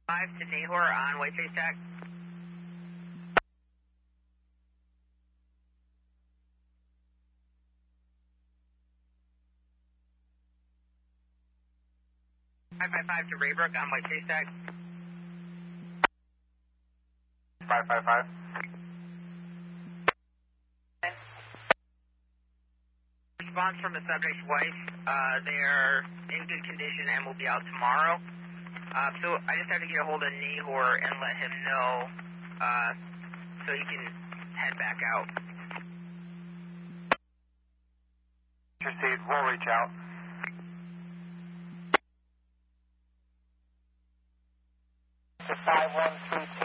5 to Nahor on White Face Tech. Five to Raybrook on White Face Tech. 555. Response from the subject's wife. They're in good condition and will be out tomorrow. So I just have to get a hold of Nahor and let him know so he can head back out. Proceed, we'll reach out. To 5132.